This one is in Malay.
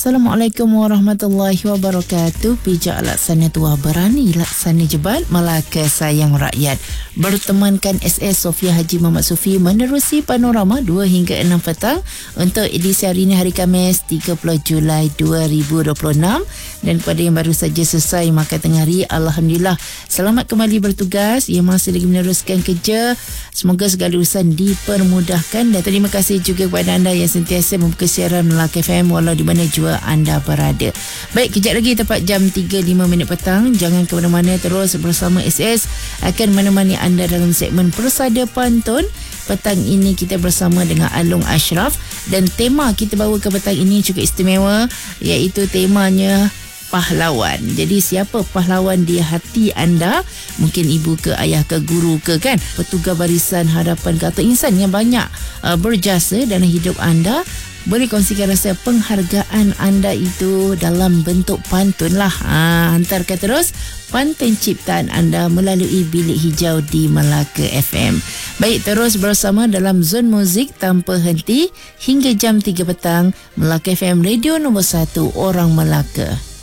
Assalamualaikum warahmatullahi wabarakatuh. Bijak laksana tua, berani laksana jebat, Melaka sayang rakyat. Bertemankan SS Sofia Haji Muhammad Sufi menerusi panorama 2 hingga 6 petang untuk edisi hari ini, hari Khamis 30 Julai 2026. Dan kepada yang baru saja selesai makan tengah hari, Alhamdulillah selamat kembali bertugas. Yang masih lagi meneruskan kerja, semoga segala urusan dipermudahkan. Dan terima kasih juga kepada anda yang sentiasa membuka siaran Melaka FM walau di mana jua anda berada. Baik, kejap lagi tepat jam 3.05 petang. Jangan ke mana-mana, terus bersama SS akan menemani anda dalam segmen Persada Pantun. Petang ini kita bersama dengan Alung Ashraf dan tema kita bawa ke petang ini cukup istimewa, iaitu temanya pahlawan. Jadi siapa pahlawan di hati anda? Mungkin ibu ke, ayah ke, guru ke, kan? Petugas barisan hadapan ke, atau insan yang banyak berjasa dalam hidup anda. Boleh kongsikan rasa penghargaan anda itu dalam bentuk pantun lah. Hantarkan terus pantun ciptaan anda melalui bilik hijau di Melaka FM. Baik, terus bersama dalam Zon Muzik tanpa henti hingga jam 3 petang. Melaka FM, radio nombor 1 orang Melaka.